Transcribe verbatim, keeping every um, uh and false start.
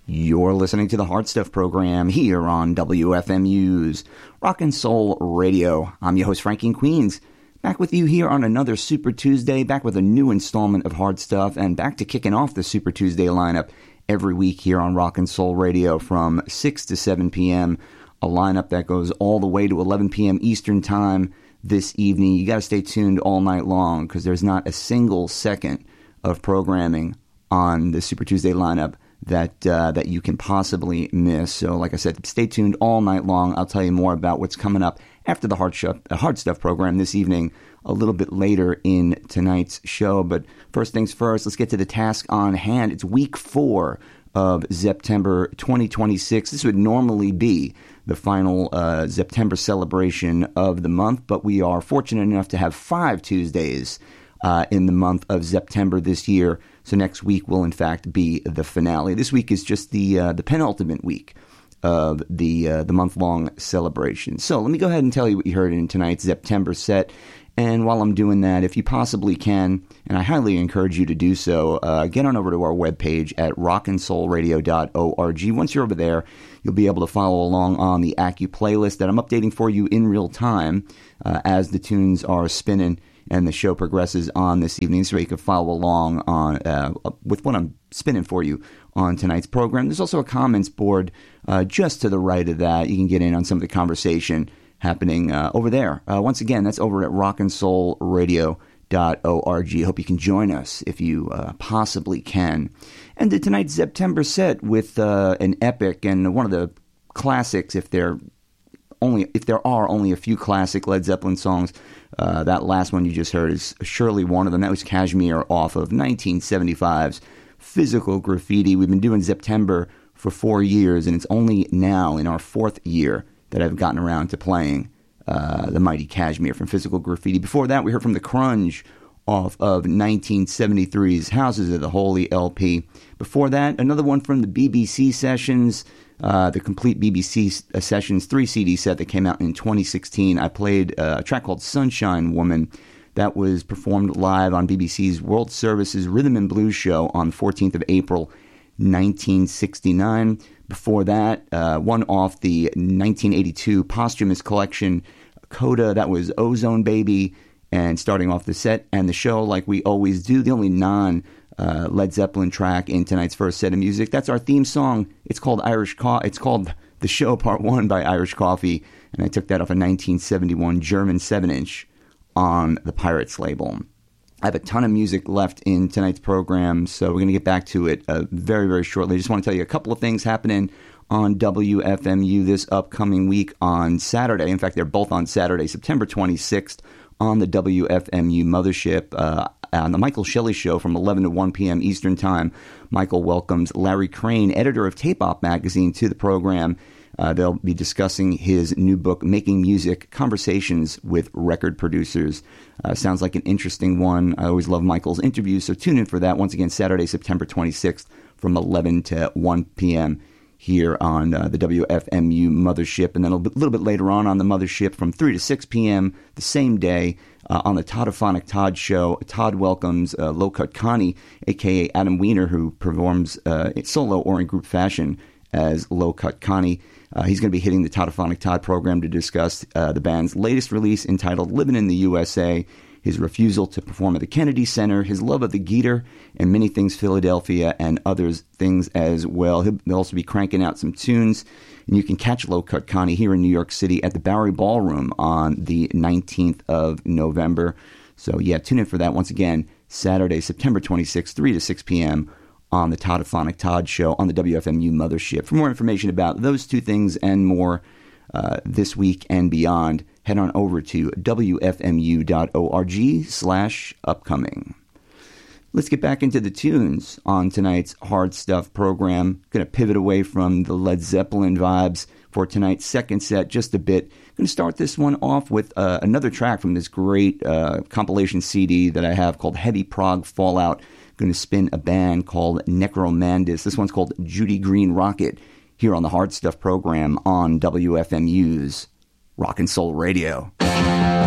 You're listening to the Hard Stuff program here on W F M U's Rock and Soul Radio. I'm your host, Frankie in Queens. Back with you here on another Super Tuesday, back with a new installment of Hard Stuff, and back to kicking off the Super Tuesday lineup every week here on Rock and Soul Radio from six to seven p.m., a lineup that goes all the way to eleven p.m. Eastern Time this evening. You got to stay tuned all night long because there's not a single second of programming on the Super Tuesday lineup that uh, that you can possibly miss. So like I said, stay tuned all night long. I'll tell you more about what's coming up after the Hard Stuff, uh, Hard Stuff program this evening a little bit later in tonight's show. But first things first, let's get to the task on hand. It's week four of September twenty twenty-six. This would normally be the final uh, September celebration of the month, but we are fortunate enough to have five Tuesdays uh, in the month of September this year. So next week will, in fact, be the finale. This week is just the uh, the penultimate week of the uh, the month-long celebration. So let me go ahead and tell you what you heard in tonight's September set. And while I'm doing that, if you possibly can, and I highly encourage you to do so, uh, get on over to our webpage at rock and soul radio dot org. Once you're over there, you'll be able to follow along on the Acu playlist that I'm updating for you in real time uh, as the tunes are spinning and the show progresses on this evening, so you can follow along on uh, with what I'm spinning for you on tonight's program. There's also a comments board uh, just to the right of that. You can get in on some of the conversation happening uh, over there. Uh, once again, that's over at rock and soul radio dot org. Hope you can join us if you uh, possibly can. And the tonight's September set with uh, an epic and one of the classics, if there only if there are only a few classic Led Zeppelin songs. Uh, that last one you just heard is surely one of them. That was Kashmir off of nineteen seventy-five's Physical Graffiti. We've been doing September for four years, and it's only now in our fourth year that I've gotten around to playing uh, the mighty Kashmir from Physical Graffiti. Before that, we heard from the Crunge off of nineteen seventy-three's Houses of the Holy L P. Before that, another one from the B B C Sessions, uh, the complete B B C Sessions three C D set that came out in twenty sixteen. I played uh, a track called Sunshine Woman that was performed live on B B C's World Service's Rhythm and Blues show on the fourteenth of April, nineteen sixty-nine. Before that, uh, one off the nineteen eighty-two posthumous collection, Coda, that was Ozone Baby. And starting off the set and the show like we always do, the only non uh, Led Zeppelin track in tonight's first set of music, that's our theme song. It's called Irish Co- It's called The Show Part One by Irish Coffee, and I took that off a nineteen seventy-one German seven inch on the Pirates label. I have a ton of music left in tonight's program, so we're going to get back to it uh, very, very shortly. I just want to tell you a couple of things happening on W F M U this upcoming week on Saturday. In fact, they're both on Saturday, September twenty-sixth, on the W F M U Mothership, uh, on the Michael Shelley Show from eleven to one p.m. Eastern Time. Michael welcomes Larry Crane, editor of Tape Op magazine, to the program. Uh, they'll be discussing his new book, Making Music, Conversations with Record Producers. Uh, sounds like an interesting one. I always love Michael's interviews, so tune in for that. Once again, Saturday, September twenty-sixth from eleven to one p.m. here on uh, the W F M U Mothership. And then a little bit later on on the Mothership from three to six p.m. the same day uh, on the Toddophonic Todd Show. Todd welcomes uh, Low Cut Connie, a k a. Adam Wiener, who performs uh, solo or in group fashion as Low Cut Connie. Uh, he's going to be hitting the Toddophonic Todd program to discuss uh, the band's latest release entitled Living in the U S A, his refusal to perform at the Kennedy Center, his love of the Geeter, and Many Things Philadelphia, and other things as well. He'll also be cranking out some tunes, and you can catch Low Cut Connie here in New York City at the Bowery Ballroom on the nineteenth of November. So yeah, tune in for that once again, Saturday, September twenty-sixth, three to six p.m. on the Toddophonic Todd Show on the W F M U Mothership. For more information about those two things and more uh, this week and beyond, head on over to W F M U dot org slash upcoming. Let's get back into the tunes on tonight's Hard Stuff program. Going to pivot away from the Led Zeppelin vibes for tonight's second set just a bit. Going to start this one off with uh, another track from this great uh, compilation C D that I have called Heavy Prog Fallout. Going to spin a band called Necromandus. This one's called Judy Green Rocket here on the Hard Stuff program on W F M U's Rock and Soul Radio.